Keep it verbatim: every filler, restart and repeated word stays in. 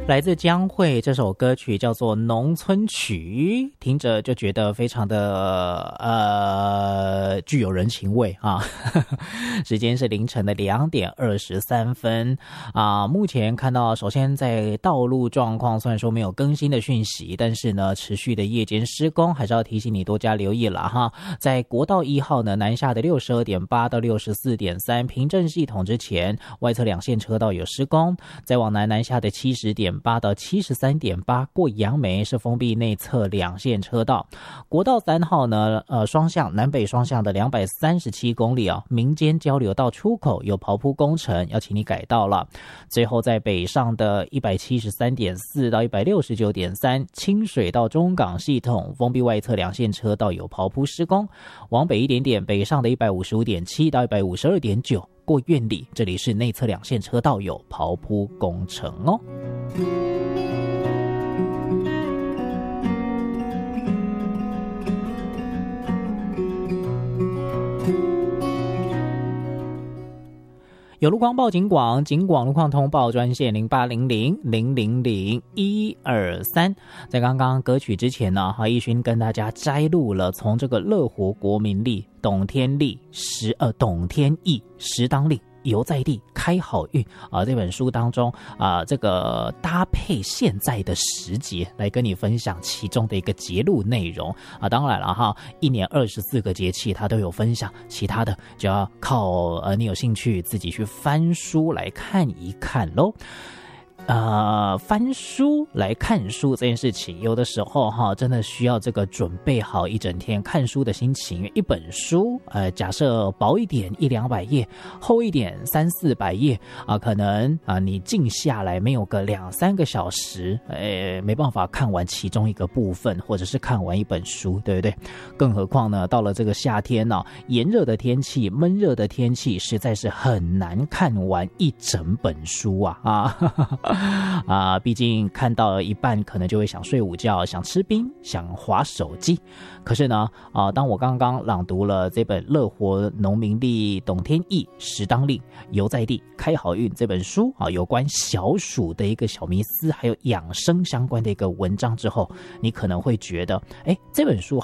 来自江蕙，这首歌曲叫做《农村曲》，听着就觉得非常的呃具有人情味啊。时间是凌晨的两点二十三分啊。目前看到，首先在道路状况虽然说没有更新的讯息，但是呢，持续的夜间施工，还是要提醒你多加留意了哈。在国道一号呢，南下的六十二点八到六十四点三平镇系统之前，外侧两线车道有施工；再往南南下的七十点八到七十三点八过杨梅是封闭内侧两线车道。国道三号呢，呃，双向南北双向的两百三十七公里啊，民间交流道出口有刨铺工程，要请你改道了。最后在北上的一百七十三点四到一百六十九点三清水到中港系统封闭外侧两线车道有刨铺施工。往北一点点，北上的一百五十五点七到一百五十二点九过苑里，这里是内侧两线车道有刨铺工程哦。有路况报警广，警广路况通报专线零八零零零零零一二三。在刚刚歌曲之前呢，哈，奕勋跟大家摘录了从这个乐活国民力、董天利、石呃董天益、石当令、游在地、开好运啊、呃、这本书当中啊、呃，这个搭配现在的时节来跟你分享其中的一个节录内容啊、呃。当然了哈，一年二十四个节气它都有分享，其他的就要靠呃你有兴趣自己去翻书来看一看咯。呃，翻书来看书这件事情，有的时候哈，真的需要这个准备好一整天看书的心情。一本书，呃，假设薄一点一两百页，厚一点三四百页啊、呃，可能啊、呃，你静下来没有个两三个小时，呃，没办法看完其中一个部分，或者是看完一本书，对不对？更何况呢，到了这个夏天呢、啊，炎热的天气、闷热的天气，实在是很难看完一整本书啊啊！哈哈啊，毕竟看到一半可能就会想睡午觉，想吃冰，想滑手机。可是呢，啊，当我刚刚朗读了这本《乐活农民历》董天益、石当令、游在地、开好运这本书啊，有关小暑的一个小迷思，还有养生相关的一个文章之后，你可能会觉得，哎，这本书